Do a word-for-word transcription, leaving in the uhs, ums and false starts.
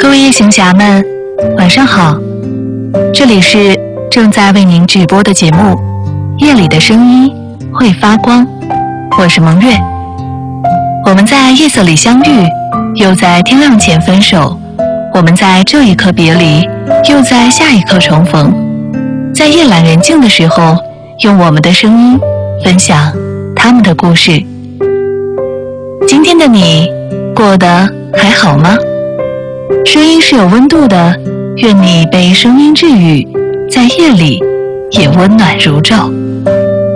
各位夜行侠们，晚上好！这里是正在为您直播的节目《夜里的声音会发光》，我是蒙月。我们在夜色里相遇，又在天亮前分手。我们在这一刻别离，又在下一刻重逢。在夜阑人静的时候，用我们的声音分享他们的故事。今天的你过得还好吗？声音是有温度的，愿你被声音治愈，在夜里也温暖如昼。